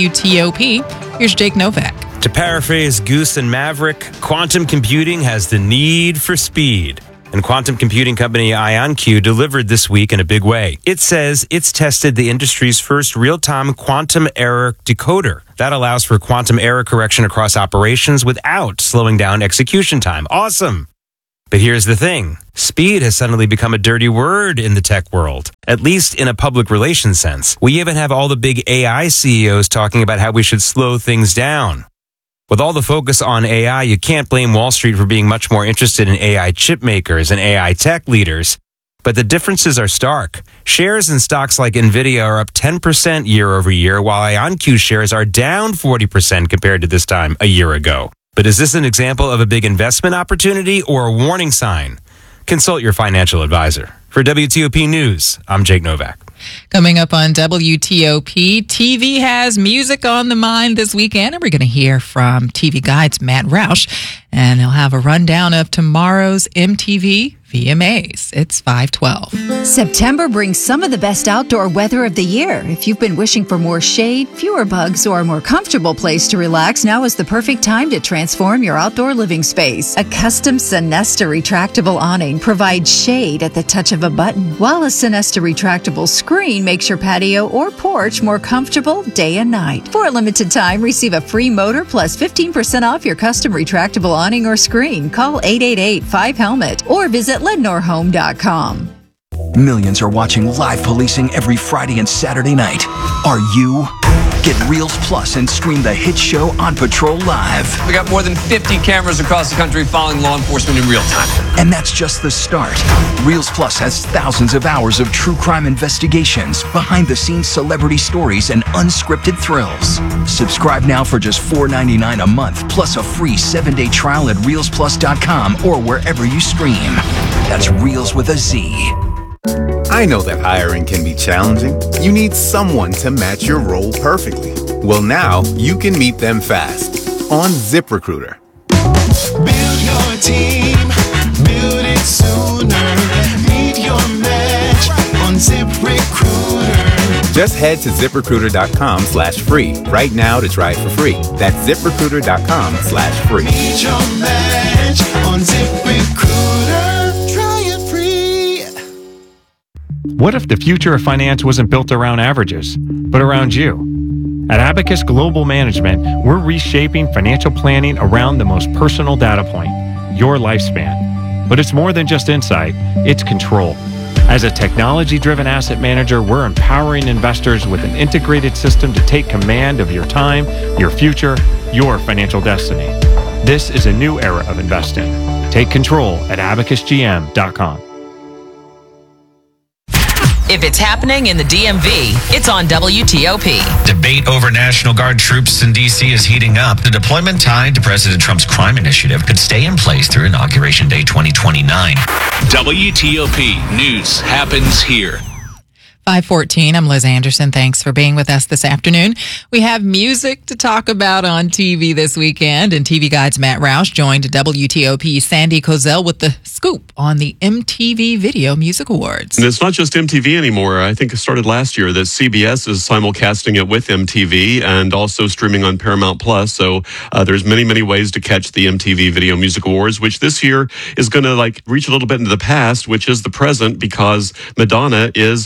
WTOP. Here's Jake Novak. To paraphrase Goose and Maverick, quantum computing has the need for speed. And quantum computing company IonQ delivered this week in a big way. It says it's tested the industry's first real-time quantum error decoder. That allows for quantum error correction across operations without slowing down execution time. Awesome! But here's the thing. Speed has suddenly become a dirty word in the tech world, at least in a public relations sense. We even have all the big AI CEOs talking about how we should slow things down. With all the focus on AI, you can't blame Wall Street for being much more interested in AI chip makers and AI tech leaders. But the differences are stark. Shares in stocks like NVIDIA are up 10% year over year, while IonQ shares are down 40% compared to this time a year ago. But is this an example of a big investment opportunity or a warning sign? Consult your financial advisor. For WTOP News, I'm Jake Novak. Coming up on WTOP, TV has music on the mind this weekend, and we're going to hear from TV Guide's Matt Roush, and he'll have a rundown of tomorrow's MTV VMAs. It's 5:12. September brings some of the best outdoor weather of the year. If you've been wishing for more shade, fewer bugs, or a more comfortable place to relax, now is the perfect time to transform your outdoor living space. A custom Sonesta retractable awning provides shade at the touch of a button, while a Sonesta retractable screen makes your patio or porch more comfortable day and night. For a limited time, receive a free motor plus 15% off your custom retractable awning or screen. Call 888-5HELMET or visit LednorHome.com. Millions are watching live policing every Friday and Saturday night. Are you? Get Reels Plus and stream the hit show On Patrol Live. We got more than 50 cameras across the country following law enforcement in real time. And that's just the start. Reels Plus has thousands of hours of true crime investigations, behind-the-scenes celebrity stories, and unscripted thrills. Subscribe now for just $4.99 a month, plus a free 7-day trial at ReelsPlus.com or wherever you stream. That's Reels with a Z. I know that hiring can be challenging. You need someone to match your role perfectly. Well, now you can meet them fast on ZipRecruiter. Build your team, build it sooner. Meet your match on ZipRecruiter. Just head to ZipRecruiter.com/free right now to try it for free. That's ZipRecruiter.com/free. Meet your match on ZipRecruiter. What if the future of finance wasn't built around averages, but around you? At Abacus Global Management, we're reshaping financial planning around the most personal data point, your lifespan. But it's more than just insight, it's control. As a technology-driven asset manager, we're empowering investors with an integrated system to take command of your time, your future, your financial destiny. This is a new era of investing. Take control at abacusgm.com. If it's happening in the DMV, it's on WTOP. Debate over National Guard troops in D.C. is heating up. The deployment tied to President Trump's crime initiative could stay in place through Inauguration Day 2029. WTOP News happens here. 5:14. I'm Liz Anderson. Thanks for being with us this afternoon. We have music to talk about on TV this weekend, and TV Guide's Matt Roush joined WTOP's Sandy Kozel with the scoop on the MTV Video Music Awards. And it's not just MTV anymore. I think it started last year that CBS is simulcasting it with MTV and also streaming on Paramount Plus. So there's many ways to catch the MTV Video Music Awards, which this year is going to reach a little bit into the past, which is the present, because Madonna is the most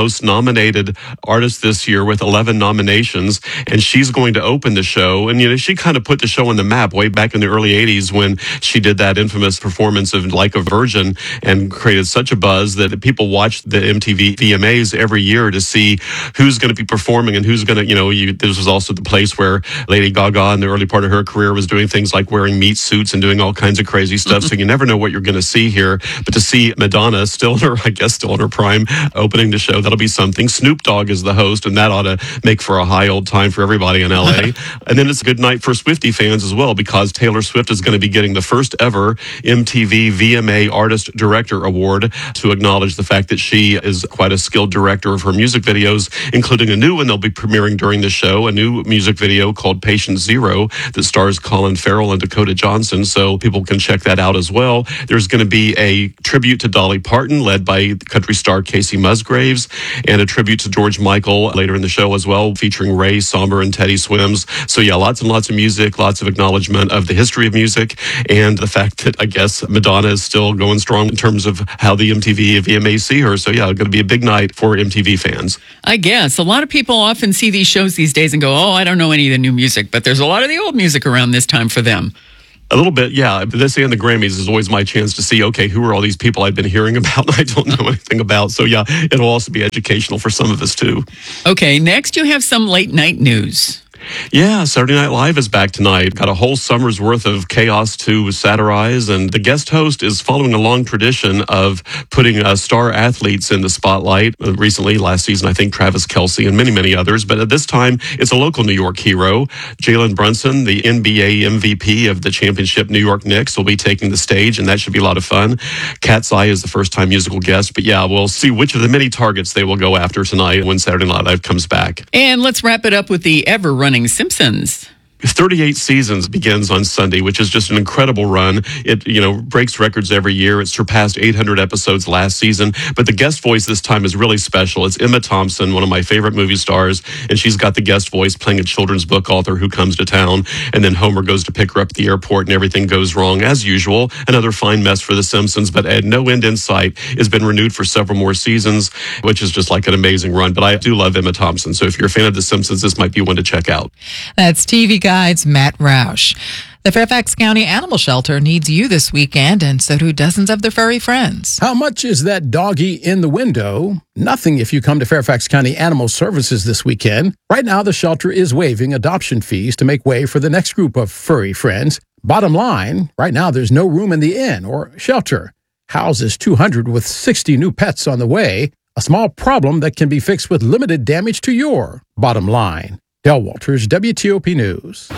most nominated artist this year with 11 nominations, and she's going to open the show. And, she kind of put the show on the map way back in the early 80s when she did that infamous performance of Like a Virgin and created such a buzz that people watched the MTV VMAs every year to see who's going to be performing and who's going to, this was also the place where Lady Gaga in the early part of her career was doing things like wearing meat suits and doing all kinds of crazy stuff. So you never know what you're going to see here. But to see Madonna still in her prime, opening the show, that'll be something. Snoop Dogg is the host, and that ought to make for a high old time for everybody in LA. And then it's a good night for Swiftie fans as well, because Taylor Swift is going to be getting the first ever MTV VMA Artist Director Award to acknowledge the fact that she is quite a skilled director of her music videos, including a new one they'll be premiering during the show, a new music video called Patient Zero that stars Colin Farrell and Dakota Johnson, so people can check that out as well. There's going to be a tribute to Dolly Parton led by country star Casey Musgraves, and a tribute to George Michael later in the show as well, featuring Ray Sommer and Teddy Swims. So yeah, lots and lots of music, lots of acknowledgement of the history of music, and the fact that I guess Madonna is still going strong in terms of how the MTV VMAs see her. So yeah, going to be a big night for MTV fans. I guess a lot of people often see these shows these days and go, oh, I don't know any of the new music, but there's a lot of the old music around this time for them. A little bit, yeah. This and the Grammys is always my chance to see, okay, who are all these people I've been hearing about and I don't know anything about. So yeah, it'll also be educational for some of us too. Okay, next you have some late night news. Yeah, Saturday Night Live is back tonight. Got a whole summer's worth of chaos to satirize, and the guest host is following a long tradition of putting star athletes in the spotlight. Recently, last season, I think Travis Kelce and many, many others, but at this time, it's a local New York hero. Jalen Brunson, the NBA MVP of the championship New York Knicks, will be taking the stage, and that should be a lot of fun. Cat's Eye is the first-time musical guest, but yeah, we'll see which of the many targets they will go after tonight when Saturday Night Live comes back. And let's wrap it up with the ever-running Simpsons. 38 seasons begins on Sunday, which is just an incredible run. It, breaks records every year. It surpassed 800 episodes last season. But the guest voice this time is really special. It's Emma Thompson, one of my favorite movie stars, and she's got the guest voice playing a children's book author who comes to town, and then Homer goes to pick her up at the airport and everything goes wrong as usual. Another fine mess for The Simpsons, but at no end in sight. Has been renewed for several more seasons, which is just like an amazing run. But I do love Emma Thompson, so if you're a fan of The Simpsons, this might be one to check out. That's TV Guide's Matt Roush. The Fairfax County Animal Shelter needs you this weekend, and so do dozens of their furry friends. How much is that doggy in the window? Nothing if you come to Fairfax County Animal Services this weekend. Right now, the shelter is waiving adoption fees to make way for the next group of furry friends. Bottom line, right now there's no room in the inn or shelter. Houses 200 with 60 new pets on the way. A small problem that can be fixed with limited damage to your bottom line. Del Walters, WTOP News.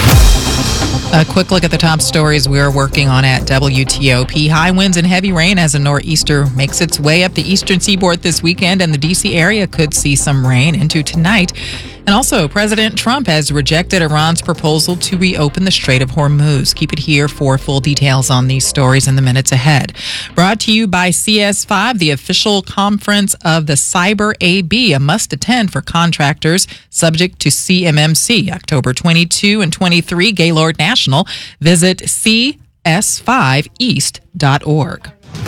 A quick look at the top stories we're working on at WTOP. High winds and heavy rain as a nor'easter makes its way up the eastern seaboard this weekend, and the D.C. area could see some rain into tonight. And also, President Trump has rejected Iran's proposal to reopen the Strait of Hormuz. Keep it here for full details on these stories in the minutes ahead. Brought to you by CS5, the official conference of the Cyber AB, a must-attend for contractors subject to CMMC, October 22 and 23, Gaylord National. Visit cs5east.org.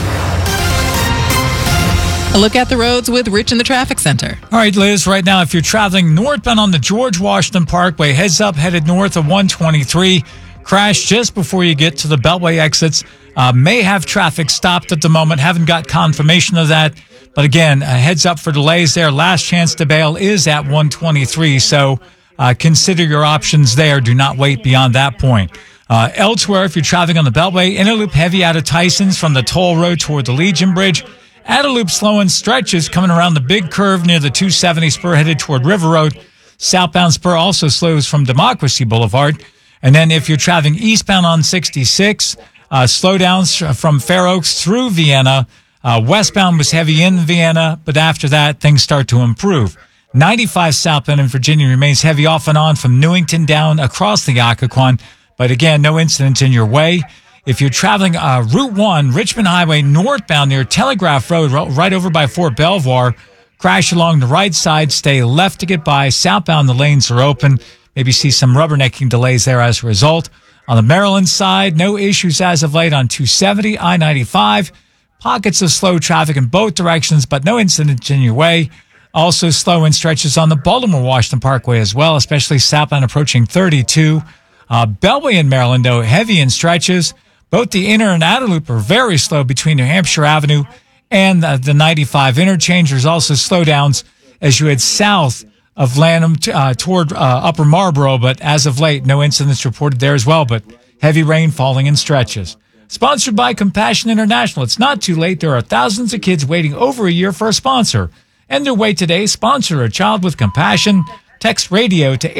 A look at the roads with Rich in the traffic center. All right, Liz, right now, if you're traveling northbound on the George Washington Parkway, heads up, headed north of 123. Crash just before you get to the Beltway exits. May have traffic stopped at the moment. Haven't got confirmation of that. But again, heads up for delays there. Last chance to bail is at 123. So consider your options there. Do not wait beyond that point. Elsewhere, if you're traveling on the Beltway, Interloop heavy out of Tyson's from the toll road toward the Legion Bridge. Outer loop slow in stretches coming around the big curve near the 270 spur headed toward River Road. Southbound spur also slows from Democracy Boulevard. And then if you're traveling eastbound on 66, slowdowns from Fair Oaks through Vienna. Westbound was heavy in Vienna, but after that, things start to improve. 95 southbound in Virginia remains heavy off and on from Newington down across the Occoquan. But again, no incidents in your way. If you're traveling Route 1, Richmond Highway northbound near Telegraph Road, right over by Fort Belvoir, crash along the right side, stay left to get by. Southbound, the lanes are open. Maybe see some rubbernecking delays there as a result. On the Maryland side, no issues as of late on 270, I-95. Pockets of slow traffic in both directions, but no incidents in your way. Also slow in stretches on the Baltimore-Washington Parkway as well, especially southbound approaching 32. Beltway in Maryland, though, heavy in stretches. Both the inner and outer loop are very slow between New Hampshire Avenue and the 95 interchange. There's also slowdowns as you head south of Lanham toward Upper Marlboro, but as of late, no incidents reported there as well, but heavy rain falling in stretches. Sponsored by Compassion International. It's not too late. There are thousands of kids waiting over a year for a sponsor. End their wait today. Sponsor a child with compassion. Text radio to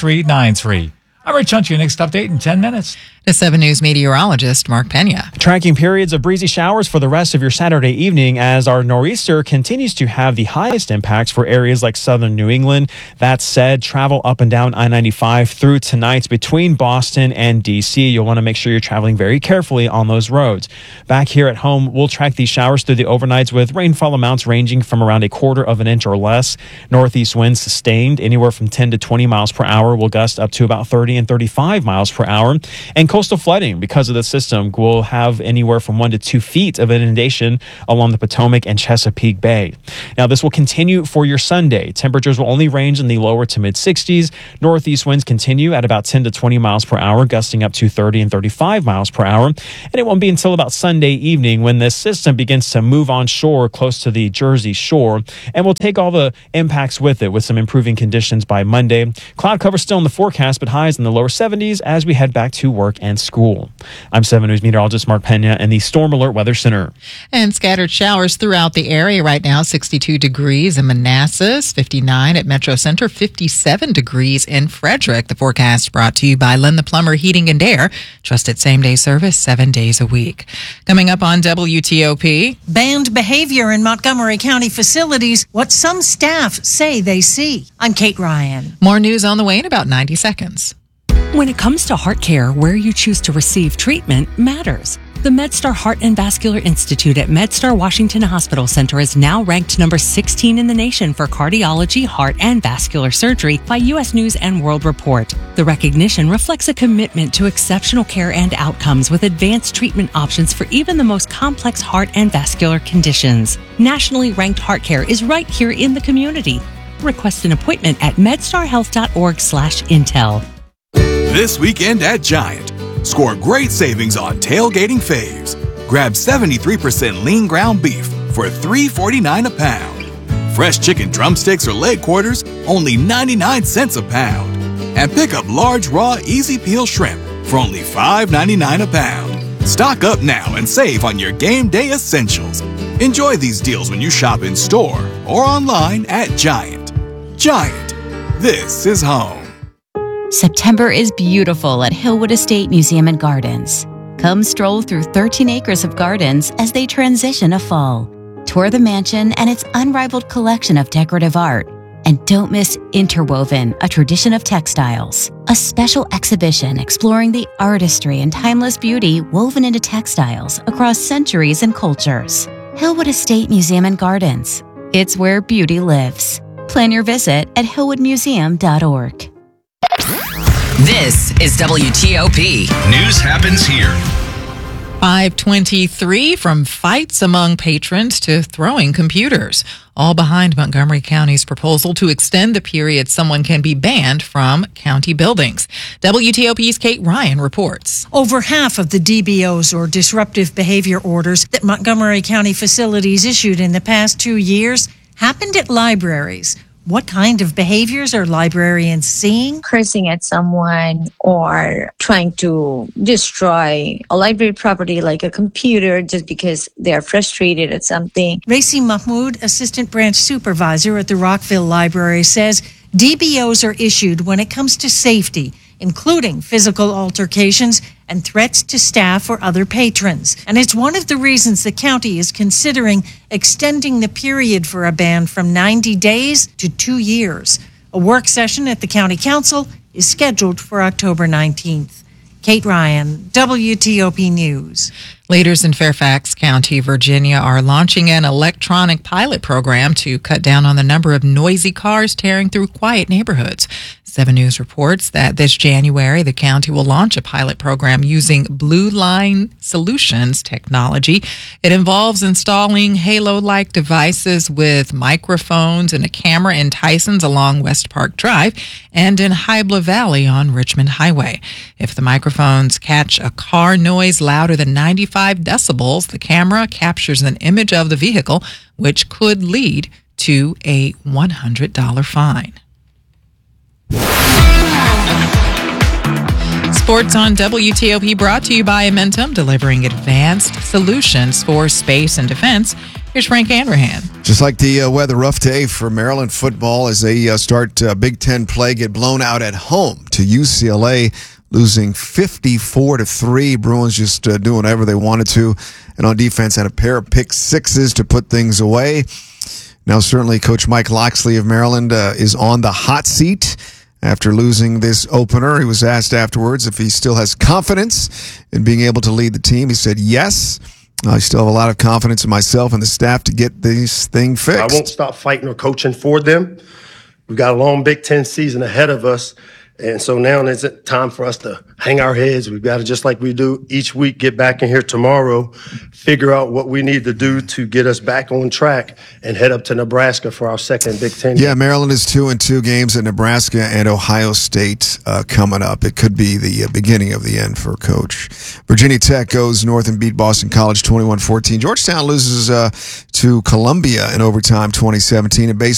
83393. I'm Rich Hunt. Your next update in 10 minutes. The 7 News meteorologist Mark Pena. Tracking periods of breezy showers for the rest of your Saturday evening as our nor'easter continues to have the highest impacts for areas like southern New England. That said, travel up and down I-95 through tonight between Boston and D.C. You'll want to make sure you're traveling very carefully on those roads. Back here at home, we'll track these showers through the overnights with rainfall amounts ranging from around 1/4 of an inch or less. Northeast winds sustained anywhere from 10 to 20 miles per hour will gust up to about 30 and 35 miles per hour. And coastal flooding because of the system will have anywhere from 1 to 2 feet of inundation along the Potomac and Chesapeake Bay. Now, this will continue for your Sunday. Temperatures will only range in the lower to mid 60s. Northeast winds continue at about 10 to 20 miles per hour, gusting up to 30 and 35 miles per hour. And it won't be until about Sunday evening when this system begins to move on shore close to the Jersey Shore, and we'll take all the impacts with it with some improving conditions by Monday. Cloud cover still in the forecast, but highs in the lower 70s as we head back to work and school. I'm 7 News meteorologist Mark Pena in the Storm Alert Weather Center. And scattered showers throughout the area right now. 62 degrees in Manassas, 59 at Metro Center, 57 degrees in Frederick. The forecast brought to you by Len the Plumber Heating and Air. Trusted same-day service 7 days a week. Coming up on WTOP. Banned behavior in Montgomery County facilities, what some staff say they see. I'm Kate Ryan. More news on the way in about 90 seconds. When it comes to heart care, where you choose to receive treatment matters. The MedStar Heart and Vascular Institute at MedStar Washington Hospital Center is now ranked number 16 in the nation for cardiology, heart, and vascular surgery by U.S. News and World Report. The recognition reflects a commitment to exceptional care and outcomes with advanced treatment options for even the most complex heart and vascular conditions. Nationally ranked heart care is right here in the community. Request an appointment at medstarhealth.org/intel. This weekend at Giant, score great savings on tailgating faves. Grab 73% lean ground beef for $3.49 a pound. Fresh chicken drumsticks or leg quarters, only 99 cents a pound. And pick up large raw easy peel shrimp for only $5.99 a pound. Stock up now and save on your game day essentials. Enjoy these deals when you shop in store or online at Giant. Giant, this is home. September is beautiful at Hillwood Estate Museum and Gardens. Come stroll through 13 acres of gardens as they transition to fall. Tour the mansion and its unrivaled collection of decorative art. And don't miss Interwoven, a tradition of textiles. A special exhibition exploring the artistry and timeless beauty woven into textiles across centuries and cultures. Hillwood Estate Museum and Gardens. It's where beauty lives. Plan your visit at hillwoodmuseum.org. This is WTOP. News happens here. 523, from fights among patrons to throwing computers, all behind Montgomery County's proposal to extend the period someone can be banned from county buildings. WTOP's Kate Ryan reports. Over half of the DBOs, or disruptive behavior orders, that Montgomery County facilities issued in the past 2 years happened at libraries. What kind of behaviors are librarians seeing? Cursing at someone or trying to destroy a library property like a computer just because they're frustrated at something. Raisi Mahmoud, assistant branch supervisor at the Rockville Library, says DBOs are issued when it comes to safety, including physical altercations and threats to staff or other patrons. And it's one of the reasons the county is considering extending the period for a ban from 90 days to 2 years. A work session at the county council is scheduled for October 19th. Kate Ryan, WTOP News. Leaders in Fairfax County, Virginia, are launching an electronic pilot program to cut down on the number of noisy cars tearing through quiet neighborhoods. 7 News reports that this January, the county will launch a pilot program using Blue Line Solutions technology. It involves installing Halo-like devices with microphones and a camera in Tysons along West Park Drive and in Hybla Valley on Richmond Highway. If the microphones catch a car noise louder than 95 decibels, the camera captures an image of the vehicle, which could lead to a $100 fine. Sports on WTOP brought to you by Amentum, delivering advanced solutions for space and defense. Here's Frank Hanrahan. Just like the weather, rough day for Maryland football as they start Big Ten play, get blown out at home to UCLA, losing 54-3. Bruins just doing whatever they wanted to, and on defense had a pair of pick sixes to put things away. Now, certainly, Coach Mike Locksley of Maryland is on the hot seat after losing this opener. He was asked afterwards if he still has confidence in being able to lead the team. He said, yes, I still have a lot of confidence in myself and the staff to get this thing fixed. I won't stop fighting or coaching for them. We've got a long Big Ten season ahead of us. And so now it's time for us to hang our heads. We've got to, just like we do each week, get back in here tomorrow, figure out what we need to do to get us back on track and head up to Nebraska for our second Big Ten. Yeah, Maryland is 2-2 games at Nebraska and Ohio State coming up. It could be the beginning of the end for Coach. Virginia Tech goes north and beat Boston College 21-14. Georgetown loses to Columbia in overtime 2017. In baseball,